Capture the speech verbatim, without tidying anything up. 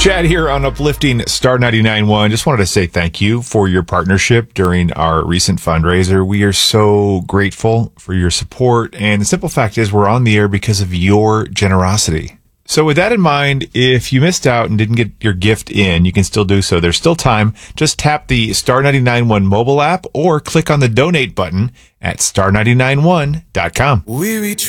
Chad here on Uplifting Star ninety-nine point one. Just wanted to say thank you for your partnership during our recent fundraiser. We are so grateful for your support, and the simple fact is we're on the air because of your generosity. So with that in mind, if you missed out and didn't get your gift in, you can still do so. There's still time. Just tap the Star ninety-nine point one mobile app or click on the donate button at star ninety-nine one dot com. We reach